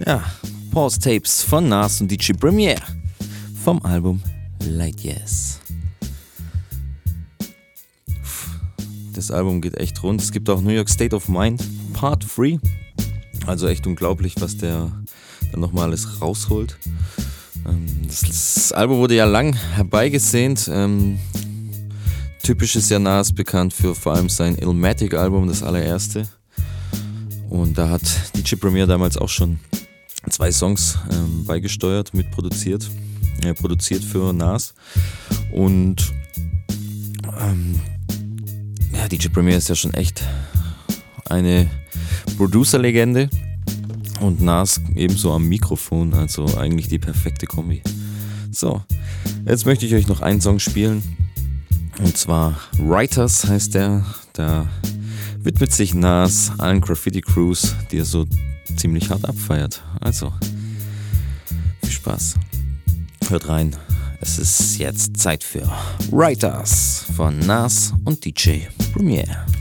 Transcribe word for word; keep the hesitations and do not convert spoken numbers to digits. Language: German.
Ja, Pause Tapes von Nas und D J Premier vom Album Light Years. Das Album geht echt rund. Es gibt auch New York State of Mind Part drei. Also echt unglaublich, was der dann nochmal alles rausholt. Das, das Album wurde ja lang herbeigesehnt. Ähm, typisch ist ja Nas bekannt für vor allem sein Illmatic-Album, das allererste. Und da hat D J Premier damals auch schon zwei Songs ähm, beigesteuert, mitproduziert, äh, produziert für Nas. Und ähm, ja, D J Premier ist ja schon echt eine Producer-Legende und Nas ebenso am Mikrofon, also eigentlich die perfekte Kombi. So, jetzt möchte ich euch noch einen Song spielen, und zwar Writers heißt der. Da widmet sich Nas allen Graffiti-Crews, die er so ziemlich hart abfeiert. Also, viel Spaß. Hört rein. Es ist jetzt Zeit für Writers von Nas und D J Premier.